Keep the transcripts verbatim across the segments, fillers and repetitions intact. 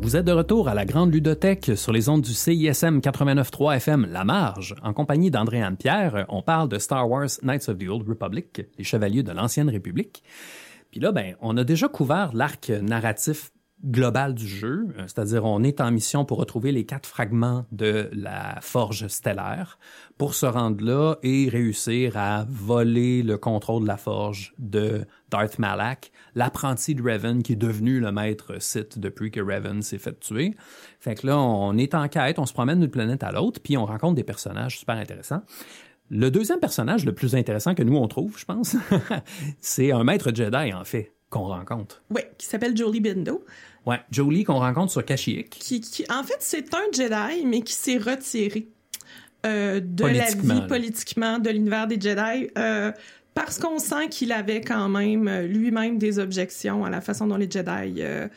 Vous êtes de retour à la Grande Ludothèque sur les ondes du C I S M quatre-vingt-neuf point trois F M La Marge. En compagnie d'André-Anne Pierre, on parle de Star Wars Knights of the Old Republic, les Chevaliers de l'Ancienne République. Puis là, ben, on a déjà couvert l'arc narratif global du jeu, c'est-à-dire on est en mission pour retrouver les quatre fragments de la forge stellaire pour se rendre là et réussir à voler le contrôle de la forge de Darth Malak, l'apprenti de Revan qui est devenu le maître Sith depuis que Revan s'est fait tuer. Fait que là, on est en quête, on se promène d'une planète à l'autre, puis on rencontre des personnages super intéressants. Le deuxième personnage le plus intéressant que nous on trouve, je pense, c'est un maître Jedi en fait qu'on rencontre. Oui, qui s'appelle Jolee Bindo. Ouais, Jolee qu'on rencontre sur Kashyyyk. Qui, qui, en fait, c'est un Jedi, mais qui s'est retiré euh, de la vie là. politiquement de l'univers des Jedi euh, parce qu'on sent qu'il avait quand même lui-même des objections à la façon dont les Jedi euh,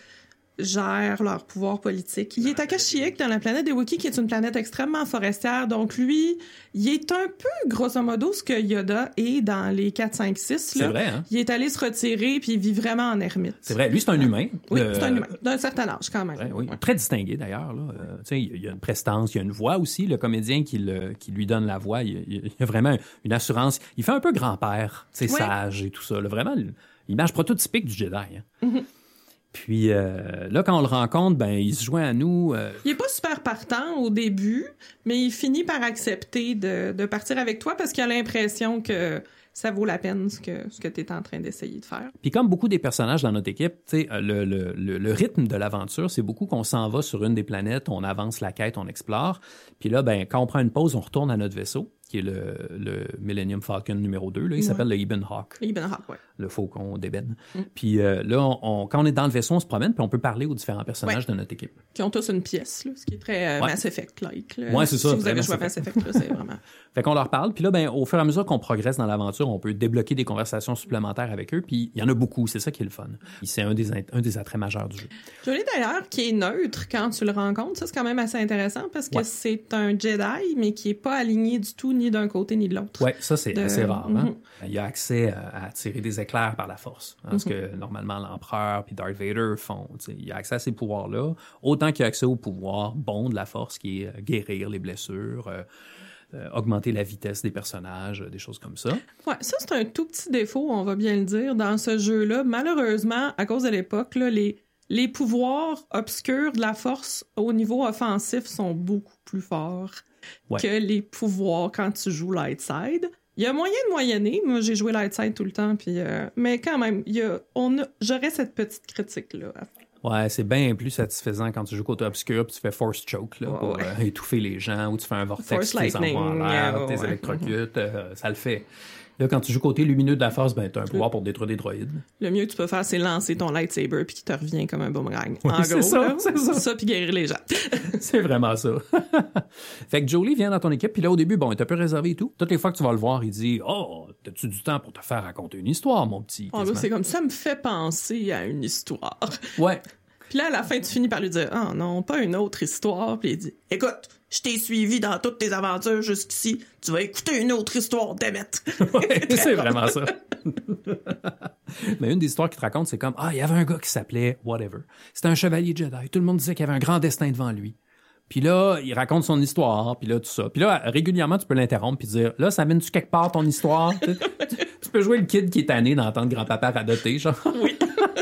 gèrent leur pouvoir politique. Il est à Kashyyyk, dans la planète des Wookiees, qui est une planète extrêmement forestière. Donc, lui, il est un peu, grosso modo, ce que Yoda est dans les quatre, cinq, six. Là. C'est vrai, hein? Il est allé se retirer, puis il vit vraiment en ermite. C'est vrai. Lui, c'est un humain. Oui, euh... c'est un humain. D'un certain âge, quand même. Ouais, oui. Très distingué, d'ailleurs. Là. Euh, tu sais, il y a une prestance, il y a une voix aussi. Le comédien qui, le, qui lui donne la voix, il, il y a vraiment une assurance. Il fait un peu grand-père, tu sais, oui. Sage et tout ça. Là. Vraiment, l'image prototypique du Jedi. Hein. Mm-hmm. Puis euh, là, quand on le rencontre, ben il se joint à nous. Euh... Il est pas super partant au début, mais il finit par accepter de, de partir avec toi parce qu'il a l'impression que ça vaut la peine ce que, ce que tu es en train d'essayer de faire. Puis comme beaucoup des personnages dans notre équipe, tu sais, le, le, le, le rythme de l'aventure, c'est beaucoup qu'on s'en va sur une des planètes, on avance la quête, on explore. Puis là, ben quand on prend une pause, on retourne à notre vaisseau, qui est le, le Millennium Falcon numéro deux. Là, il ouais. s'appelle le Ebon Hawk. Ebon Hawk, oui. Le faucon d'ébène. Mm. Puis euh, là, on, on, quand on est dans le vaisseau, on se promène, puis on peut parler aux différents personnages ouais. de notre équipe. Qui ont tous une pièce, là, ce qui est très euh, ouais. Mass Effect-like. Là. Ouais, c'est ça. Si vous avez joué à Mass Effect, là, c'est vraiment... Fait qu'on leur parle, puis là, ben, au fur et à mesure qu'on progresse dans l'aventure, on peut débloquer des conversations supplémentaires avec eux, puis il y en a beaucoup, c'est ça qui est le fun. C'est un des, un des attraits majeurs du jeu. Jolee, d'ailleurs, qui est neutre quand tu le rencontres, ça, c'est quand même assez intéressant, parce que ouais. c'est un Jedi, mais qui est pas aligné du tout, ni d'un côté, ni de l'autre. Oui, ça, c'est de... assez rare. Hein? Mm-hmm. Il y a accès à, à tirer des éclairs par la force. Hein, mm-hmm. Ce que, normalement, l'empereur puis Darth Vader font. T'sais. Il y a accès à ces pouvoirs-là, autant qu'il y a accès au pouvoir bon de la force, qui est euh, guérir les blessures, euh, Euh, augmenter la vitesse des personnages, euh, des choses comme ça. Ouais, ça, c'est un tout petit défaut, on va bien le dire, dans ce jeu-là. Malheureusement, à cause de l'époque, là, les, les pouvoirs obscurs de la force au niveau offensif sont beaucoup plus forts ouais. que les pouvoirs quand tu joues light side. Il y a moyen de moyenner. Moi, j'ai joué light side tout le temps, puis euh, mais quand même, il y a, on a, j'aurais cette petite critique-là à faire. Ouais, c'est bien plus satisfaisant quand tu joues côté obscur puis tu fais force choke là, ouais, pour ouais. Euh, étouffer les gens ou tu fais un vortex qui les envoie en l'air, yeah, tes ouais. électrocutes, euh, ça le fait. Là, quand tu joues côté lumineux de la force, ben t'as un pouvoir pour détruire des droïdes. Le mieux que tu peux faire, c'est lancer ton lightsaber puis qui te revient comme un boomerang. Ouais, en c'est gros, ça, là, c'est ça. ça puis guérir les gens. C'est vraiment ça. Fait que Jolee vient dans ton équipe, puis là, au début, bon, il est un peu réservé et tout. Toutes les fois que tu vas le voir, il dit « Oh, t'as-tu du temps pour te faire raconter une histoire, mon petit? » Oh, là, c'est comme ça me fait penser à une histoire. Ouais. Puis là, à la fin, tu finis par lui dire « Ah oh, non, pas une autre histoire. » Puis il dit « Écoute, je t'ai suivi dans toutes tes aventures jusqu'ici. Tu vas écouter une autre histoire, Demet. » Ouais, c'est vraiment ça. Mais une des histoires qu'il te raconte, c'est comme « Ah, il y avait un gars qui s'appelait whatever. C'était un chevalier Jedi. Tout le monde disait qu'il avait un grand destin devant lui. » Puis là, il raconte son histoire, puis là, tout ça. Puis là, régulièrement, tu peux l'interrompre puis dire « Là, ça mène-tu quelque part ton histoire? » tu, tu peux jouer le kid qui est tanné d'entendre grand-papa radoter, genre. Oui.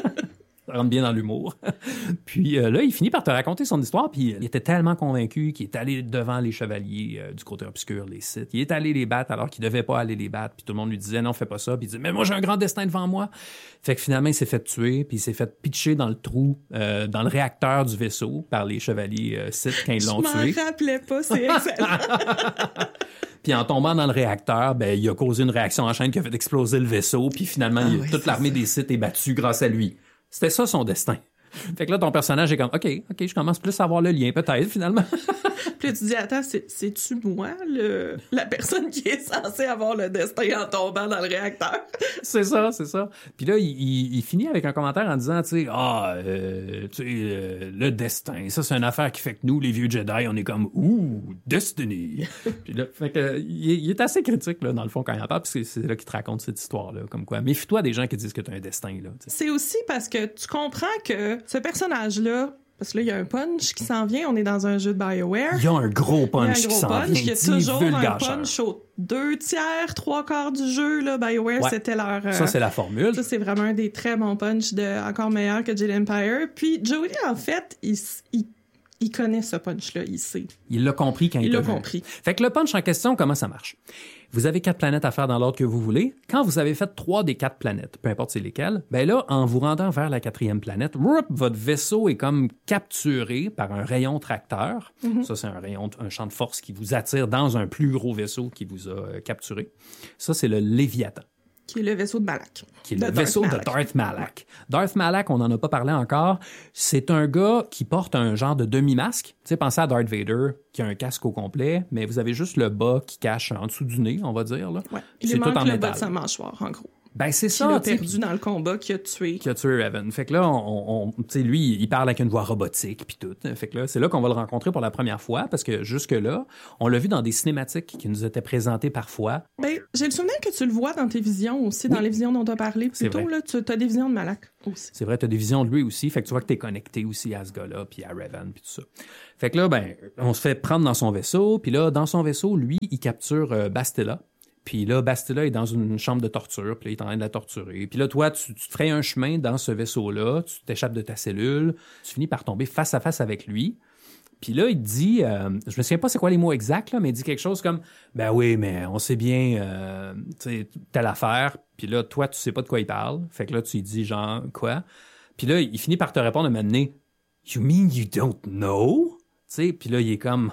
Ça rentre bien dans l'humour. Puis euh, là, il finit par te raconter son histoire, puis il était tellement convaincu qu'il est allé devant les chevaliers euh, du côté obscur, les Sith. Il est allé les battre alors qu'il devait pas aller les battre, puis tout le monde lui disait « Non, fais pas ça », puis il disait « Mais moi, j'ai un grand destin devant moi ». Fait que finalement, il s'est fait tuer, puis il s'est fait pitcher dans le trou, euh, dans le réacteur du vaisseau par les chevaliers euh, Sith quand ils l'ont tué. Je m'en rappelais pas, c'est excellent. Puis en tombant dans le réacteur, ben il a causé une réaction en chaîne qui a fait exploser le vaisseau, puis finalement, ah, il, oui, toute l'armée ça. des Sith est battue grâce à lui. C'était ça son destin. Fait que là, ton personnage est comme, OK, OK, je commence plus à avoir le lien, peut-être, finalement. Puis là, tu dis, attends, c'est, c'est-tu moi, le, la personne qui est censée avoir le destin en tombant dans le réacteur? C'est ça, c'est ça. Puis là, il, il, il finit avec un commentaire en disant, tu sais, ah, euh, tu sais, euh, le destin, ça, c'est une affaire qui fait que nous, les vieux Jedi, on est comme, ouh, Destiny. Puis là, fait que, il, il est assez critique, là, dans le fond, quand il en parle, parce que c'est là qu'il te raconte cette histoire-là, comme quoi. Méfie-toi des gens qui disent que tu as un destin, là. T'sais. C'est aussi parce que tu comprends que ce personnage-là, Parce que là, il y a un punch qui s'en vient. On est dans un jeu de BioWare. Il y a un gros punch, il y a un gros qui s'en punch. vient. Il y a toujours un punch aux deux tiers, trois quarts du jeu. Là. BioWare, ouais. c'était leur... Euh, ça, c'est la formule. Ça, c'est vraiment un des très bons punchs, de, encore meilleur que Jade Empire. Puis Jody, en fait, il, il, il connaît ce punch-là. Il sait. Il l'a compris quand il, il l'a vu. compris. Fait que le punch en question, comment ça marche? Vous avez quatre planètes à faire dans l'ordre que vous voulez. Quand vous avez fait trois des quatre planètes, peu importe c'est lesquelles, ben là, en vous rendant vers la quatrième planète, whoop, votre vaisseau est comme capturé par un rayon tracteur. Mm-hmm. Ça, c'est un rayon, un champ de force qui vous attire dans un plus gros vaisseau qui vous a euh, capturé. Ça, c'est le Léviathan. Qui est le vaisseau de Malak. Qui est le vaisseau de Darth Malak. Darth Malak, on n'en a pas parlé encore. C'est un gars qui porte un genre de demi-masque. Tu sais, pensez à Darth Vader, qui a un casque au complet, mais vous avez juste le bas qui cache en dessous du nez, on va dire. Là. Ouais. Il c'est tout en le métal. Bas de sa mâchoire, en gros. Ben, c'est ça. Qui l'a perdu dans le combat, qui a tué. Qui a tué Revan. Fait que là, on, on, tu sais, lui, il parle avec une voix robotique puis tout. Fait que là, c'est là qu'on va le rencontrer pour la première fois, parce que jusque-là, on l'a vu dans des cinématiques qui nous étaient présentées parfois. Ben, j'ai le souvenir que tu le vois dans tes visions aussi, oui. dans les visions dont tu as parlé plus tôt, là, tu as des visions de Malak aussi. C'est vrai, tu as des visions de lui aussi. Fait que tu vois que tu es connecté aussi à ce gars-là, puis à Revan, puis tout ça. Fait que là, ben, on se fait prendre dans son vaisseau, puis là, dans son vaisseau, lui, il capture euh, Bastila. Puis là, Bastila est dans une chambre de torture, puis là, il est en train de la torturer. Puis là, toi, tu, tu te ferais un chemin dans ce vaisseau-là, tu t'échappes de ta cellule, tu finis par tomber face à face avec lui. Puis là, il te dit, euh, je me souviens pas c'est quoi les mots exacts, là, mais il dit quelque chose comme, ben oui, mais on sait bien, euh, tu sais, telle affaire. Puis là, toi, tu sais pas de quoi il parle. Fait que là, tu lui dis genre, quoi? Puis là, il finit par te répondre à un moment donné, you mean you don't know? Tu sais, puis là, il est comme,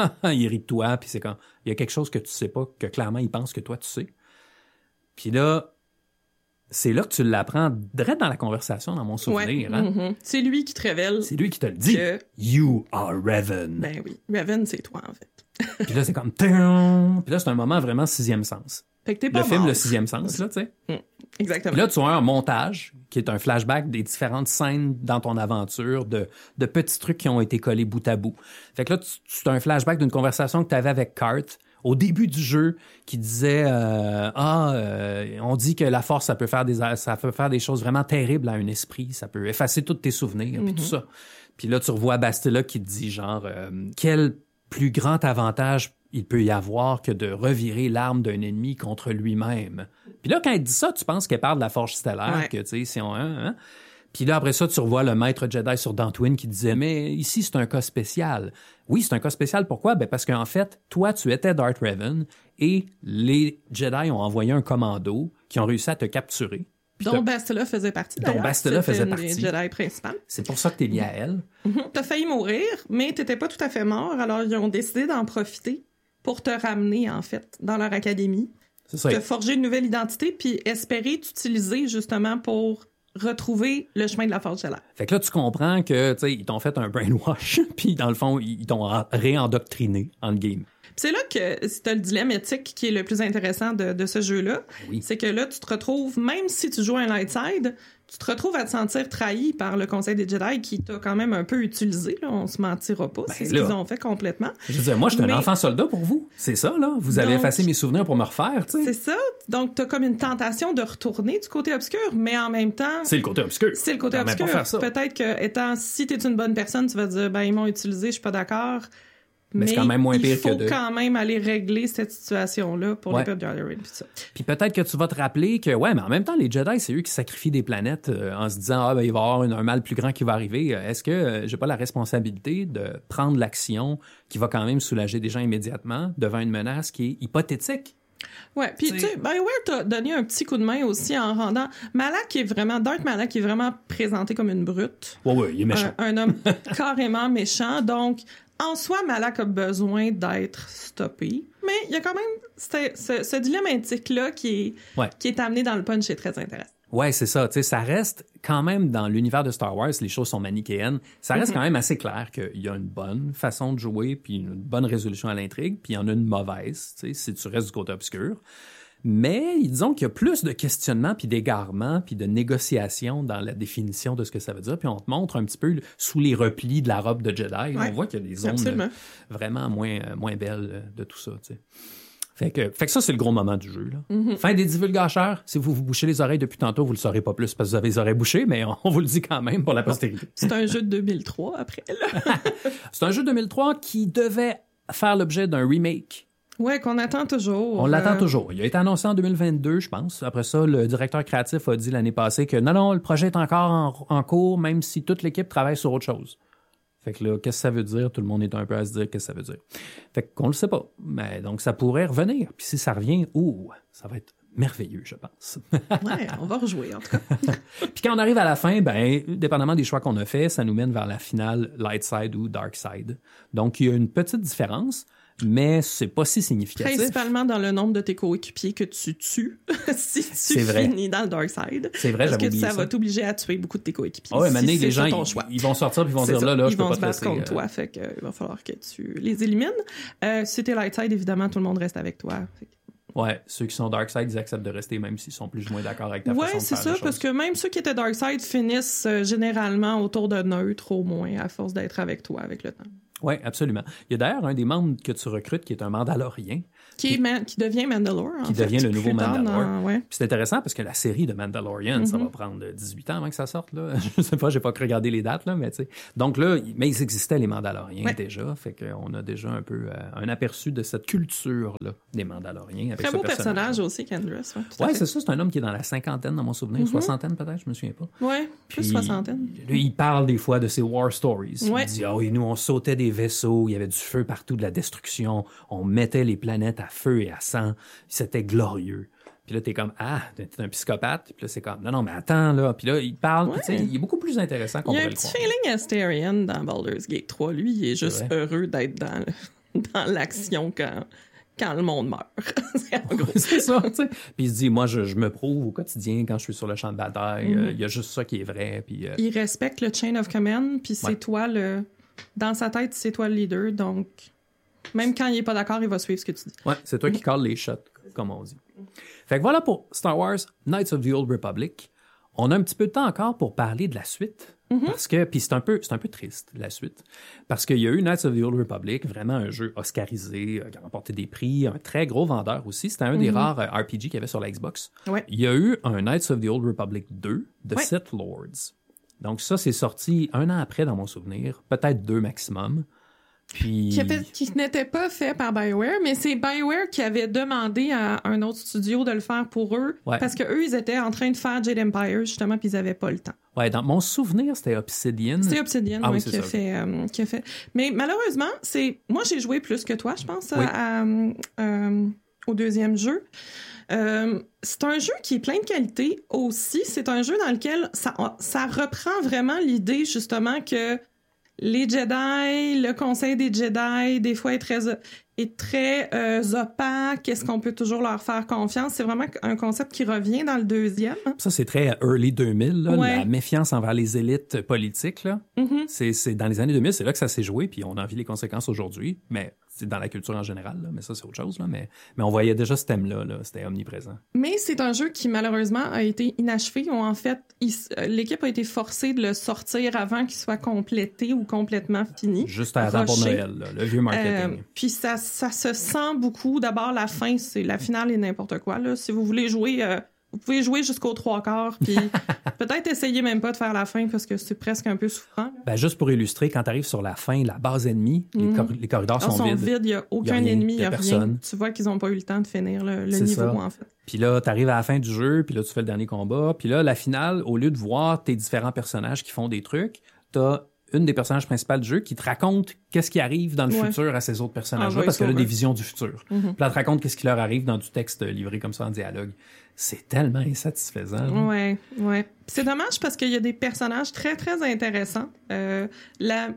il rit de toi, puis c'est comme, il y a quelque chose que tu sais pas, que clairement, il pense que toi, tu sais. Puis là, c'est là que tu l'apprends direct dans la conversation, dans mon souvenir. Ouais, hein? mm-hmm. C'est lui qui te révèle. C'est lui qui te le dit. Que... You are Revan. Ben oui, Revan, c'est toi, en fait. Puis là, c'est comme, puis là, c'est un moment vraiment sixième sens. Fait que t'es pas le film, mort. Le sixième sens, là, tu sais. Mm, exactement. Puis là, tu as un montage qui est un flashback des différentes scènes dans ton aventure, de, de petits trucs qui ont été collés bout à bout. Fait que là, tu, tu as un flashback d'une conversation que tu avais avec Cart au début du jeu qui disait euh, ah euh, on dit que la force ça peut faire des ça peut faire des choses vraiment terribles à un esprit, ça peut effacer tous tes souvenirs, mm-hmm. puis tout ça. Puis là, tu revois Bastila qui te dit genre euh, quel plus grand avantage il peut y avoir que de revirer l'arme d'un ennemi contre lui-même. Puis là, quand elle dit ça, tu penses qu'elle parle de la forge stellaire, ouais. que, tu sais, si on... Hein, hein? Puis là, après ça, tu revois le maître Jedi sur Dantooine qui disait « Mais ici, c'est un cas spécial. » Oui, c'est un cas spécial. Pourquoi? Ben parce qu'en fait, toi, tu étais Darth Revan et les Jedi ont envoyé un commando qui ont réussi à te capturer. Dont Bastila faisait partie, d'ailleurs. Dont Bastila faisait partie. C'était une des Jedi principales. C'est pour ça que t'es lié à elle. Mm-hmm. T'as failli mourir, mais t'étais pas tout à fait mort, alors ils ont décidé d'en profiter pour te ramener, en fait, dans leur académie. C'est ça. Te forger une nouvelle identité, puis espérer t'utiliser, justement, pour retrouver le chemin de la forge stellaire. Fait que là, tu comprends que, tu sais, ils t'ont fait un brainwash, puis dans le fond, ils t'ont réendoctriné, en game. C'est là que c'est le dilemme éthique qui est le plus intéressant de, de ce jeu-là. Oui. C'est que là, tu te retrouves, même si tu joues un light side, tu te retrouves à te sentir trahi par le Conseil des Jedi qui t'a quand même un peu utilisé. Là, on se mentira pas. Ben c'est là, ce qu'ils ont fait complètement. Je veux dire, moi, je suis Mais... un enfant soldat pour vous. C'est ça, là. Vous avez Donc, effacé mes souvenirs pour me refaire, tu sais. C'est ça. Donc, t'as comme une tentation de retourner du côté obscur, mais en même temps... C'est le côté obscur. C'est le côté obscur. Peut-être que, étant, si t'es une bonne personne, tu vas dire, ben, ils m'ont utilisé, je suis pas d'accord. Mais, mais c'est quand même moins pire que de... il faut quand même aller régler cette situation-là pour ouais. les peuples de puis ça. Puis peut-être que tu vas te rappeler que, ouais, mais en même temps, les Jedi, c'est eux qui sacrifient des planètes euh, en se disant, ah, ben, il va y avoir une, un mal plus grand qui va arriver. Est-ce que euh, j'ai pas la responsabilité de prendre l'action qui va quand même soulager des gens immédiatement devant une menace qui est hypothétique? Ouais, puis tu sais, BioWare t'a donné un petit coup de main aussi en rendant Malak qui est vraiment Darth Malak qui est vraiment présenté comme une brute. Ouais, ouais, il est méchant. Un, un homme carrément méchant, donc en soi, Malak a besoin d'être stoppé, mais il y a quand même ce, ce dilemme éthique-là qui est, ouais. qui est amené dans le punch, c'est très intéressant. Ouais, c'est ça. Tu sais, ça reste quand même dans l'univers de Star Wars, les choses sont manichéennes. Ça reste mm-hmm. quand même assez clair qu'il y a une bonne façon de jouer, puis une bonne résolution à l'intrigue, puis il y en a une mauvaise, tu sais, si tu restes du côté obscur. Mais disons qu'il y a plus de questionnements, puis d'égarements, puis de négociations dans la définition de ce que ça veut dire. Puis on te montre un petit peu sous les replis de la robe de Jedi. Ouais, on voit qu'il y a des zones absolument. vraiment moins, moins belles de tout ça, tu sais. Fait que, fait que ça, c'est le gros moment du jeu. Là. Mm-hmm. Fin des divulgateurs. Si vous vous bouchez les oreilles depuis tantôt, vous le saurez pas plus parce que vous avez les oreilles bouchées, mais on, on vous le dit quand même pour la postérité. C'est un jeu de deux mille trois, après. Là. C'est un jeu de deux mille trois qui devait faire l'objet d'un remake. Ouais, qu'on attend toujours. On euh... l'attend toujours. Il a été annoncé en deux mille vingt-deux, je pense. Après ça, le directeur créatif a dit l'année passée que non, non, le projet est encore en, en cours, même si toute l'équipe travaille sur autre chose. Fait que là, qu'est-ce que ça veut dire? Tout le monde est un peu à se dire qu'est-ce que ça veut dire. Fait qu'on le sait pas. Mais donc, ça pourrait revenir. Puis si ça revient, ouh, ça va être merveilleux, je pense. Ouais, on va rejouer, en tout cas. Puis quand on arrive à la fin, ben, dépendamment des choix qu'on a fait, ça nous mène vers la finale Light Side ou Dark Side. Donc, il y a une petite différence. Mais c'est pas si significatif. Principalement dans le nombre de tes coéquipiers que tu tues si tu c'est finis dans le Dark Side. C'est vrai, parce j'avais que oublié ça, ça va t'obliger à tuer beaucoup de tes coéquipiers. Ah ouais, maintenant, si les gens, ils, ils vont sortir puis ils vont c'est dire ça. là, là, ils je peux pas te laisser. Ils vont se battre contre euh... toi, fait que il va falloir que tu les élimines. Euh, si t'es Light Side, évidemment, tout le monde reste avec toi. Fait que... Ouais, ceux qui sont Dark Side, ils acceptent de rester même s'ils sont plus ou moins d'accord avec ta ouais, façon de faire Ouais, c'est ça, parce que même ceux qui étaient Dark Side finissent euh, généralement autour de neutre, au moins, à force d'être avec toi avec le temps. Oui, absolument. Il y a d'ailleurs un des membres que tu recrutes qui est un Mandalorien. Qui, est man- qui devient Mandalore, en Qui fait, devient le nouveau Mandalore. Dans... Ouais. Puis c'est intéressant parce que la série de Mandalorian, mm-hmm. ça va prendre dix-huit ans avant que ça sorte. Là. Je sais pas, j'ai pas regardé les dates, là, mais tu sais. Donc là, mais ils existaient, les Mandaloriens, ouais. déjà. Fait qu'on a déjà un peu euh, un aperçu de cette culture-là des Mandaloriens. Avec Très ce beau personnage, personnage aussi, Kendriss. Oui, ouais, c'est ça. C'est un homme qui est dans la cinquantaine, dans mon souvenir. Mm-hmm. Soixantaine, peut-être, je me souviens pas. Oui, plus Puis, soixantaine. Lui, il parle des fois de ses war stories. Ouais. Il dit, ah oh, oui, nous, on sautait des vaisseaux, il y avait du feu partout, de la destruction. On mettait les planètes à feu et à sang. C'était glorieux. Puis là, t'es comme, ah, t'es un psychopathe. Puis là, c'est comme, non, non, mais attends, là. Puis là, il parle. Ouais. Puis, il est beaucoup plus intéressant qu'on pourrait le croire. Il y a un petit feeling Astarion dans Baldur's Gate trois. Lui, il est juste c'est heureux d'être dans, le, dans l'action quand, quand le monde meurt. c'est, en gros. c'est ça, tu sais. Puis il se dit, moi, je, je me prouve au quotidien quand je suis sur le champ de bataille. Il mm-hmm. euh, y a juste ça qui est vrai. Puis, euh... il respecte le chain of command. Puis c'est ouais. toi le... Dans sa tête, c'est toi le leader. Donc, même quand il est pas d'accord, il va suivre ce que tu dis. Ouais, c'est toi mm-hmm. qui calls les shots, comme on dit. Fait que voilà pour Star Wars Knights of the Old Republic. On a un petit peu de temps encore pour parler de la suite. Mm-hmm. Parce que, puis c'est un peu, c'est un peu triste, la suite. Parce qu'il y a eu Knights of the Old Republic, vraiment un jeu oscarisé, euh, qui a remporté des prix, un très gros vendeur aussi. C'était un mm-hmm. des rares euh, R P G qu'il y avait sur la Xbox. Ouais. Il y a eu un Knights of the Old Republic deux, The ouais. Sith Lords. Donc ça, c'est sorti un an après, dans mon souvenir. Peut-être deux maximum. Puis... Qui, avait, qui n'était pas fait par BioWare, mais c'est BioWare qui avait demandé à un autre studio de le faire pour eux, ouais. parce qu'eux, ils étaient en train de faire Jade Empire, justement, puis ils n'avaient pas le temps. Ouais, dans mon souvenir, c'était Obsidian. C'était Obsidian, ah, oui, oui, qui, a fait, euh, qui a fait. Mais malheureusement, c'est moi, j'ai joué plus que toi, je pense, oui. à, à, euh, au deuxième jeu. Euh, c'est un jeu qui est plein de qualités aussi. C'est un jeu dans lequel ça, ça reprend vraiment l'idée, justement, que les Jedi, le conseil des Jedi, des fois est très, est très euh, opaque. Est-ce qu'on peut toujours leur faire confiance? C'est vraiment un concept qui revient dans le deuxième. Ça, c'est très early deux mille, là, ouais. la méfiance envers les élites politiques. Là. Mm-hmm. C'est, c'est dans les années deux mille, c'est là que ça s'est joué, puis on en vit les conséquences aujourd'hui. Mais c'est dans la culture en général, là, mais ça, c'est autre chose. Là, mais, mais on voyait déjà ce thème-là, là, c'était omniprésent. Mais c'est un jeu qui, malheureusement, a été inachevé. Ou en fait, il, l'équipe a été forcée de le sortir avant qu'il soit complété ou complètement fini. Juste à temps pour Noël, là, le vieux marketing. Euh, puis ça, ça se sent beaucoup. D'abord, la fin, c'est la finale et n'importe quoi. Là. Si vous voulez jouer... Euh, Vous pouvez jouer jusqu'aux trois quarts, puis peut-être essayer même pas de faire la fin parce que c'est presque un peu souffrant. Ben, juste pour illustrer, quand tu arrives sur la fin, la base ennemie, mm-hmm. les, cor- les corridors sont, sont vides. vides. Il n'y a aucun y a ennemi, il n'y a personne. rien. Tu vois qu'ils n'ont pas eu le temps de finir le, le c'est niveau, ça. En fait. Puis là, tu arrives à la fin du jeu, puis là, tu fais le dernier combat. Puis là, la finale, au lieu de voir tes différents personnages qui font des trucs, tu as une des personnages principales du jeu qui te raconte qu'est-ce qui arrive dans le ouais. futur à ces autres personnages-là, ah, parce qu'elle a des visions du futur. Mm-hmm. Puis là, elle te raconte qu'est-ce qui leur arrive dans du texte livré comme ça en dialogue. C'est tellement insatisfaisant. Ouais, ouais. C'est dommage parce qu'il y a des personnages très, très intéressants. Euh, la,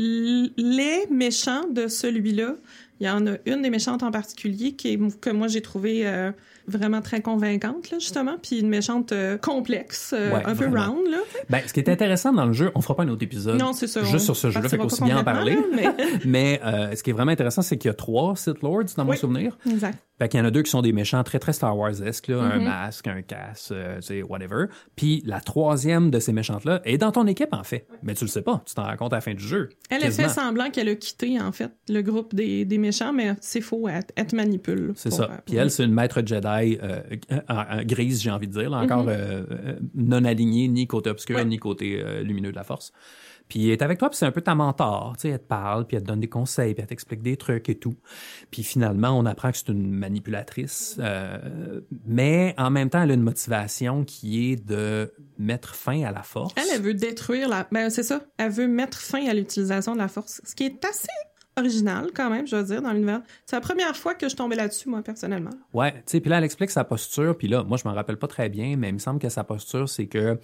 les méchants de celui-là, il y en a une des méchantes en particulier qui est, que moi j'ai trouvé euh, vraiment très convaincante, là, justement, puis une méchante euh, complexe, euh, ouais, un vraiment. peu round. Là. Ben, ce qui est intéressant dans le jeu, on fera pas un autre épisode non, c'est ça, juste sur ce jeu-là, fait qu'aussi bien en parler. Là, mais mais euh, ce qui est vraiment intéressant, c'est qu'il y a trois Sith Lords dans mon oui, souvenir. Exact. Fait qu'il y en a deux qui sont des méchants très, très Star Wars-esque, là, mm-hmm. un masque, un casse, euh, tu sais, whatever. Puis la troisième de ces méchantes-là est dans ton équipe, en fait. Mais tu le sais pas, tu t'en rends compte à la fin du jeu. Elle quasiment. a fait semblant qu'elle a quitté, en fait, le groupe des, des méchant, mais c'est faux, elle, elle te manipule. C'est pour, ça. Euh, Puis elle, c'est une maître Jedi euh, euh, grise, j'ai envie de dire, là, encore mm-hmm. euh, non alignée, ni côté obscur, ouais. ni côté euh, lumineux de la Force. Puis elle est avec toi, puis c'est un peu ta mentor, tu sais, elle te parle, puis elle te donne des conseils, puis elle t'explique des trucs et tout. Puis finalement, on apprend que c'est une manipulatrice, euh, mais en même temps, elle a une motivation qui est de mettre fin à la Force. Elle, elle veut détruire la... Ben c'est ça, elle veut mettre fin à l'utilisation de la Force, ce qui est assez original quand même, je veux dire, dans l'univers. C'est la première fois que je tombais là-dessus, moi, personnellement. Ouais, tu sais, puis là, elle explique sa posture, puis là, moi, je m'en rappelle pas très bien, mais il me semble que sa posture, c'est que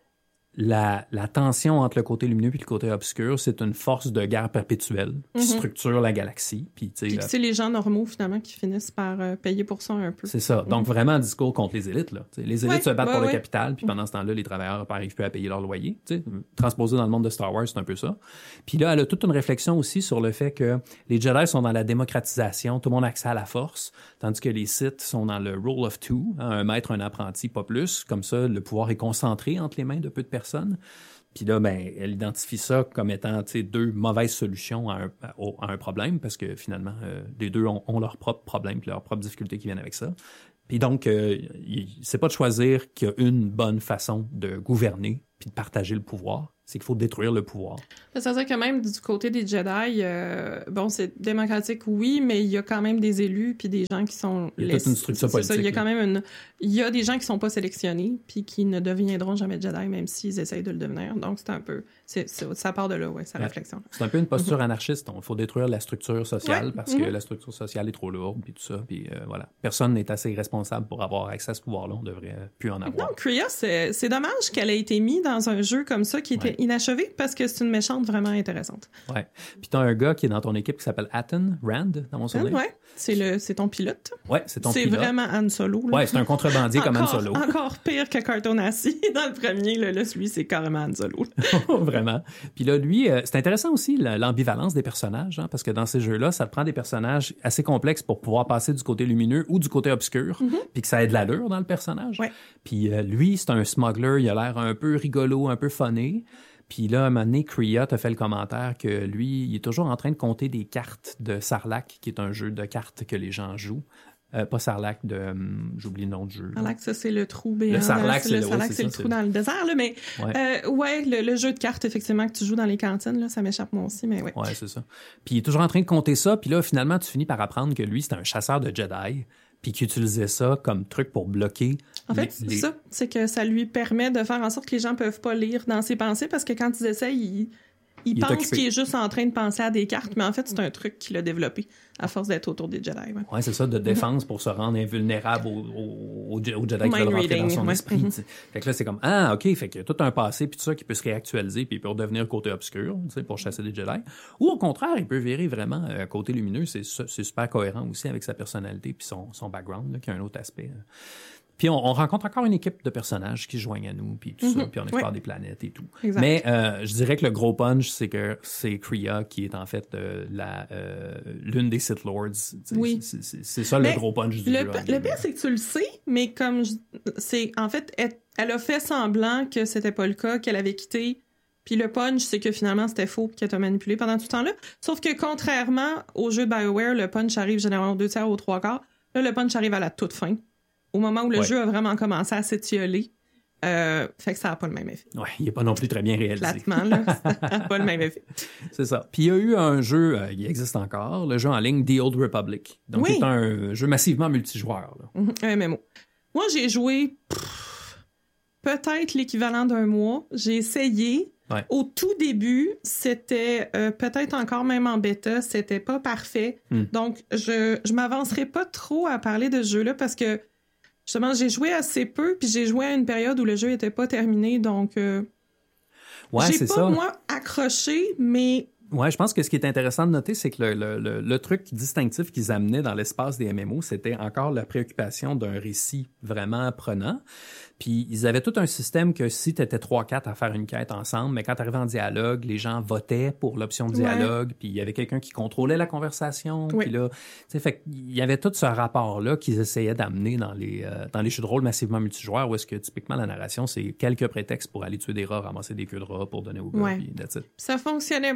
La, la tension entre le côté lumineux et le côté obscur, c'est une force de guerre perpétuelle qui mm-hmm. structure la galaxie. Puis, tu sais, c'est les gens normaux, finalement, qui finissent par euh, payer pour ça un peu. C'est ça. Donc, mm-hmm. vraiment, un discours contre les élites. Là. T'sais, les élites ouais, se battent ouais, pour ouais. le capital, puis pendant ce temps-là, les travailleurs n'arrivent plus à payer leur loyer. T'sais. Transposé dans le monde de Star Wars, c'est un peu ça. Puis là, elle a toute une réflexion aussi sur le fait que les Jedi sont dans la démocratisation, tout le monde a accès à la Force, tandis que les Sith sont dans le rule of two, hein, un maître, un apprenti, pas plus. Comme ça, le pouvoir est concentré entre les mains de peu de personnes. Puis là, ben, elle identifie ça comme étant deux mauvaises solutions à un, à un problème, parce que finalement, euh, les deux ont, ont leurs propres problèmes et leurs propres difficultés qui viennent avec ça. Puis donc, euh, c'est pas de choisir qu'il y a une bonne façon de gouverner puis de partager le pouvoir. C'est qu'il faut détruire le pouvoir. Ça veut dire que même du côté des Jedi, euh, bon, c'est démocratique, oui, mais il y a quand même des élus puis des gens qui sont... Il y a toute une structure politique. Ça, il y a quand même une... Il y a des gens qui sont pas sélectionnés puis qui ne deviendront jamais Jedi, même s'ils essayent de le devenir. Donc, c'est un peu... C'est, c'est, ça part de là, ouais, sa ouais. réflexion. C'est un peu une posture mm-hmm. anarchiste. Il faut détruire la structure sociale ouais. parce mm-hmm. que la structure sociale est trop lourde puis tout ça. Puis euh, voilà. Personne n'est assez responsable pour avoir accès à ce pouvoir-là. On devrait plus en avoir. Non, Kreia, c'est, c'est dommage qu'elle ait été mise dans un jeu comme ça qui était ouais. inachevé parce que c'est une méchante vraiment intéressante. Ouais. Puis t'as un gars qui est dans ton équipe qui s'appelle Atton Rand, dans mon souvenir. Ouais. C'est le, c'est ton pilote. Ouais, c'est ton c'est pilote. C'est vraiment Han Solo. Là. Ouais, c'est un contrebandier comme Han Solo. Encore pire que Cartonassi. Dans le premier, là, là, celui, c'est carrément Han Solo. Vraiment. Puis là, lui, euh, c'est intéressant aussi l'ambivalence des personnages, hein, parce que dans ces jeux-là, ça te prend des personnages assez complexes pour pouvoir passer du côté lumineux ou du côté obscur, mm-hmm. puis que ça ait de l'allure dans le personnage. Ouais. Puis euh, lui, c'est un smuggler, il a l'air un peu rigolo, un peu funné. Puis là, à un moment donné, Kreia t'a fait le commentaire que lui, il est toujours en train de compter des cartes de Sarlacc, qui est un jeu de cartes que les gens jouent. Euh, pas Sarlacc, de, hum, j'oublie le nom du jeu. Sarlacc, ça, c'est le trou béant. Le Sarlacc, c'est, le, le, Sarlacc, c'est, c'est ça, le trou c'est... dans le désert, là, mais ouais, euh, ouais le, le jeu de cartes, effectivement, que tu joues dans les cantines, là, ça m'échappe moi aussi, mais ouais. Ouais, c'est ça. Puis il est toujours en train de compter ça, puis là, finalement, tu finis par apprendre que lui, c'était un chasseur de Jedi, puis qu'il utilisait ça comme truc pour bloquer. En fait, les, les... c'est ça, c'est que ça lui permet de faire en sorte que les gens peuvent pas lire dans ses pensées, parce que quand ils essayent, ils... Il, il pense qu'il est juste en train de penser à des cartes, mais en fait, c'est un truc qu'il a développé à force d'être autour des Jedi. Ouais, ouais c'est ça, de défense mm-hmm. pour se rendre invulnérable aux au, au, au Jedi qui veulent rentrer dans son ouais. esprit. Mm-hmm. Fait que là, c'est comme, ah, OK, fait qu'il y a tout un passé, puis tout ça qui peut se réactualiser, puis il peut redevenir côté obscur, tu sais, pour chasser des Jedi. Ou au contraire, il peut virer vraiment euh, côté lumineux. C'est, c'est super cohérent aussi avec sa personnalité puis son, son background, là, qui a un autre aspect. Euh. Puis on, on rencontre encore une équipe de personnages qui se joignent à nous, puis tout mm-hmm. ça, puis on explore ouais. des planètes et tout. Exact. Mais euh, je dirais que le gros punch, c'est que c'est Kreia qui est en fait euh, la euh, l'une des Sith Lords. Oui. C'est, c'est, c'est ça mais le gros punch du le, jeu. Le pire, c'est que tu le sais, mais comme je, c'est en fait, elle, elle a fait semblant que c'était pas le cas, qu'elle avait quitté. Puis le punch, c'est que finalement, c'était faux et qu'elle t'a manipulé pendant tout ce temps-là. Sauf que contrairement au jeu de BioWare, le punch arrive généralement aux deux tiers ou aux trois quarts. Là, le punch arrive à la toute fin. Au moment où le ouais. jeu a vraiment commencé à s'étioler. Euh, fait que ça n'a pas le même effet. Ouais, il n'est pas non plus très bien réalisé. Platement, là, ça n'a pas le même effet. C'est ça. Puis il y a eu un jeu, euh, il existe encore, le jeu en ligne The Old Republic. Donc, oui. c'est un jeu massivement multijoueur. Là. Mm-hmm. Un M M O. Moi, j'ai joué pff, peut-être l'équivalent d'un mois. J'ai essayé. Ouais. Au tout début, c'était euh, peut-être encore même en bêta, c'était pas parfait. Mm. Donc, je je m'avancerai pas trop à parler de ce jeu-là parce que justement, j'ai joué assez peu, puis j'ai joué à une période où le jeu était pas terminé, donc euh, ouais, j'ai c'est pas, ça. moi, accroché, mais... Ouais, je pense que ce qui est intéressant de noter, c'est que le, le, le, le truc distinctif qu'ils amenaient dans l'espace des M M O, c'était encore la préoccupation d'un récit vraiment prenant. Puis ils avaient tout un système que si tu étais trois quatre à faire une quête ensemble, mais quand tu arrivais en dialogue, les gens votaient pour l'option de dialogue, ouais. puis il y avait quelqu'un qui contrôlait la conversation. Oui. Puis là, tu sais, fait qu'il y avait tout ce rapport-là qu'ils essayaient d'amener dans les euh, dans les jeux de rôle massivement multijoueurs, où est-ce que typiquement la narration, c'est quelques prétextes pour aller tuer des rats, ramasser des queues de rats pour donner au gars, ouais. puis that's it. Ça fonctionnait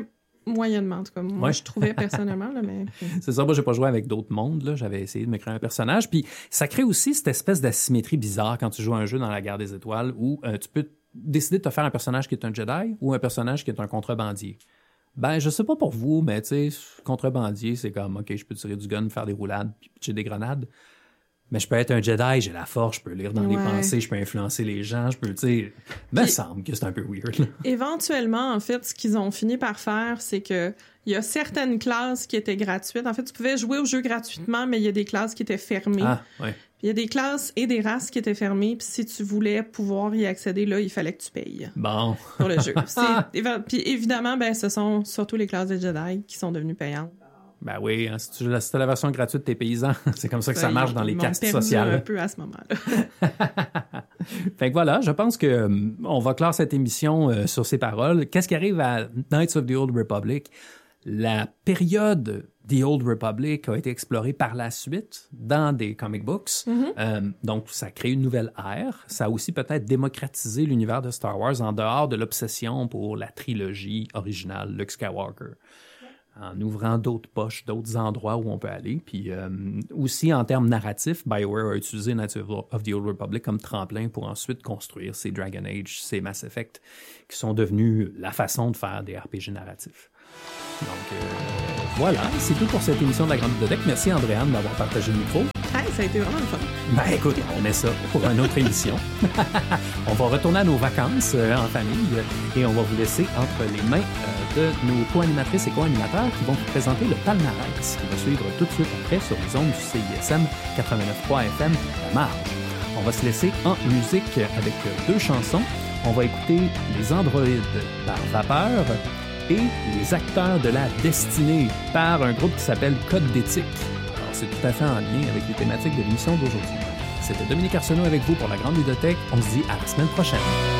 Moyennement, en tout cas. Moi, ouais. je trouvais personnellement, là, mais... C'est ça, moi, j'ai pas joué avec d'autres mondes, là. J'avais essayé de me créer un personnage. Puis ça crée aussi cette espèce d'asymétrie bizarre quand tu joues à un jeu dans la Guerre des Étoiles où euh, tu peux décider de te faire un personnage qui est un Jedi ou un personnage qui est un contrebandier. Ben, je sais pas pour vous, mais tu sais, contrebandier, c'est comme, OK, je peux tirer du gun, faire des roulades, puis pitcher des grenades. Mais je peux être un Jedi, j'ai la force, je peux lire dans ouais. les pensées, je peux influencer les gens, je peux, tu sais... Il me semble que c'est un peu weird, là. Éventuellement, en fait, ce qu'ils ont fini par faire, c'est que il y a certaines classes qui étaient gratuites. En fait, tu pouvais jouer au jeu gratuitement, mais il y a des classes qui étaient fermées. Ah, ouais. Il y a des classes et des races qui étaient fermées, puis si tu voulais pouvoir y accéder, là, il fallait que tu payes. Bon. Pour le jeu. Puis évidemment, ben, ce sont surtout les classes des Jedi qui sont devenues payantes. Ben oui, hein, si tu as si la version gratuite, t'es paysan. C'est comme ça que ça, ça marche dans les castes sociales. Un peu à ce moment-là. Fait que voilà, je pense que euh, on va clore cette émission euh, sur ces paroles. Qu'est-ce qui arrive à Knights of the Old Republic? La période The Old Republic a été explorée par la suite dans des comic books. Mm-hmm. Euh, donc, ça crée une nouvelle ère. Ça a aussi peut-être démocratisé l'univers de Star Wars en dehors de l'obsession pour la trilogie originale, Luke Skywalker. En ouvrant d'autres poches, d'autres endroits où on peut aller. Puis euh, aussi, en termes narratifs, BioWare a utilisé Knights of the Old Republic comme tremplin pour ensuite construire ces Dragon Age, ces Mass Effect, qui sont devenus la façon de faire des R P G narratifs. Donc euh, voilà, c'est tout pour cette émission de la Grande Bibliothèque. Merci Andréane d'avoir partagé le micro. Hey, ça a été vraiment le fun. Ben écoute, on met ça pour une autre émission. On va retourner à nos vacances euh, en famille et on va vous laisser entre les mains euh, de nos co-animatrices et co-animateurs qui vont vous présenter le palmarès qui va suivre tout de suite après sur les ondes du C I S M quatre-vingt-neuf virgule trois F M La Marge. On va se laisser en musique avec deux chansons. On va écouter Les Androïdes par Vapeur et Les Acteurs de la Destinée par un groupe qui s'appelle Code d'éthique. Alors, c'est tout à fait en lien avec les thématiques de l'émission d'aujourd'hui. C'était Dominique Arsenault avec vous pour la Grande Bibliothèque. On se dit à la semaine prochaine.